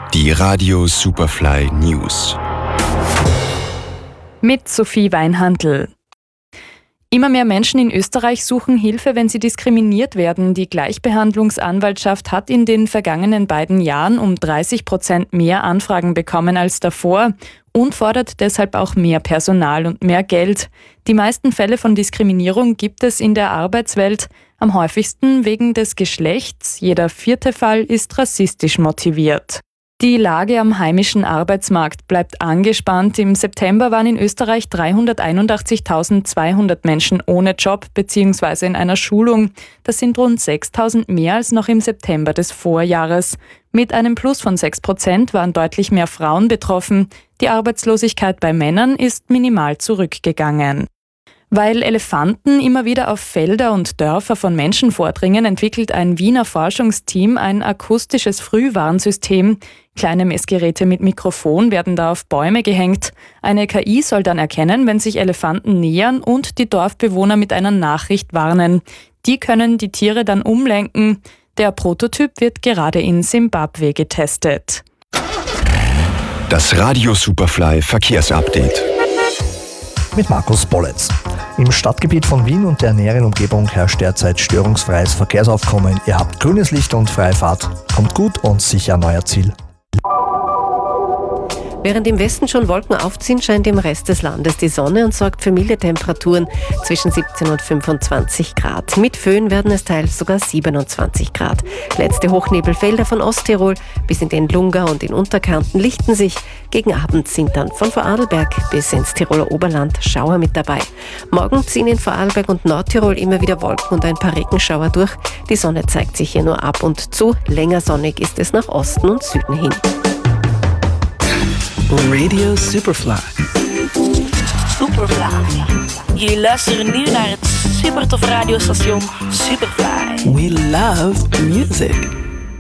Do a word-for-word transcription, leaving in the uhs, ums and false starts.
Die Radio Superfly News. Mit Sophie Weinhandl. Immer mehr Menschen in Österreich suchen Hilfe, wenn sie diskriminiert werden. Die Gleichbehandlungsanwaltschaft hat in den vergangenen beiden Jahren um dreißig Prozent mehr Anfragen bekommen als davor und fordert deshalb auch mehr Personal und mehr Geld. Die meisten Fälle von Diskriminierung gibt es in der Arbeitswelt, am häufigsten wegen des Geschlechts. Jeder vierte Fall ist rassistisch motiviert. Die Lage am heimischen Arbeitsmarkt bleibt angespannt. Im September waren in Österreich dreihunderteinundachtzigtausendzweihundert Menschen ohne Job bzw. in einer Schulung. Das sind rund sechstausend mehr als noch im September des Vorjahres. Mit einem Plus von sechs Prozent waren deutlich mehr Frauen betroffen. Die Arbeitslosigkeit bei Männern ist minimal zurückgegangen. Weil Elefanten immer wieder auf Felder und Dörfer von Menschen vordringen, entwickelt ein Wiener Forschungsteam ein akustisches Frühwarnsystem. Kleine Messgeräte mit Mikrofon werden da auf Bäume gehängt. Eine K I soll dann erkennen, wenn sich Elefanten nähern und die Dorfbewohner mit einer Nachricht warnen. Die können die Tiere dann umlenken. Der Prototyp wird gerade in Simbabwe getestet. Das Radio Superfly Verkehrsupdate. Mit Markus Bolletz. Im Stadtgebiet von Wien und der näheren Umgebung herrscht derzeit störungsfreies Verkehrsaufkommen. Ihr habt grünes Licht und freie Fahrt. Kommt gut und sicher an euer Ziel. Während im Westen schon Wolken aufziehen, scheint im Rest des Landes die Sonne und sorgt für milde Temperaturen zwischen siebzehn und fünfundzwanzig Grad. Mit Föhn werden es teils sogar siebenundzwanzig Grad. Letzte Hochnebelfelder von Osttirol bis in den Lunga und in Unterkärnten lichten sich. Gegen Abend sind dann von Vorarlberg bis ins Tiroler Oberland Schauer mit dabei. Morgen ziehen in Vorarlberg und Nordtirol immer wieder Wolken und ein paar Regenschauer durch. Die Sonne zeigt sich hier nur ab und zu. Länger sonnig ist es nach Osten und Süden hin. Radio Superfly. Superfly. Jullie luisteren nu naar het supertof radiostation Superfly. We love music.